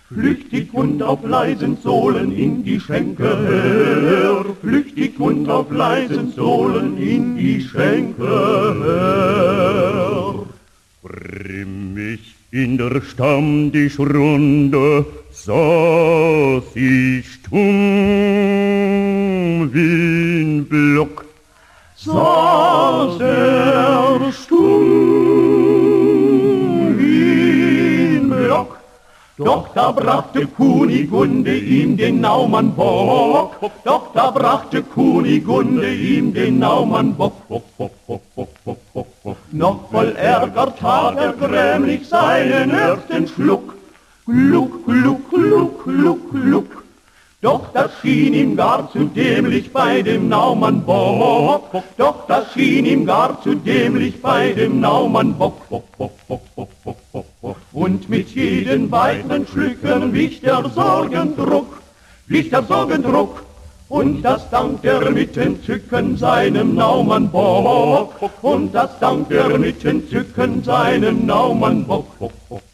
Flüchtig und auf leisen Sohlen in die Schenke her, flüchtig und auf leisen Sohlen in die Schenke her. Grimmig in der Stammtischrunde saß ich stumm wie ein Block. Saß er stumm wie ein Block. Doch da brachte Kunigunde ihm den Naumann Bock. Doch da brachte Kunigunde ihm den Naumann Bock. Noch voll Ärger tat er grämlich seinen ersten Schluck. Gluck, gluck, gluck, gluck, gluck. Doch das schien ihm gar zu dämlich bei dem Naumann Bock. Doch das schien ihm gar zu dämlich bei dem Naumann Bock. Und mit jedem weiteren Schlücken wich der Sorgendruck, und das dankt er mit Entzücken seinem Naumann Bock, und das dankt er mit Entzücken seinem Naumann Bock.